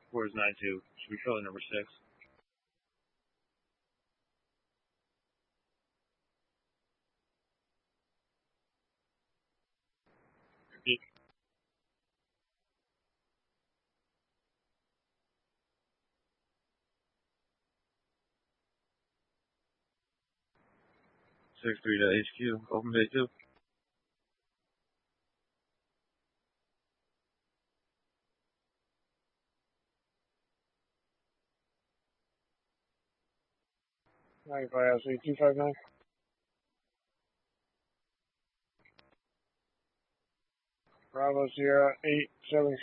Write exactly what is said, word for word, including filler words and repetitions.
Four is nine two. Should we fill in number six? Repeat. Six three to H Q. Open bay two. ninety-five L C two five nine. Bravo Sierra eight seven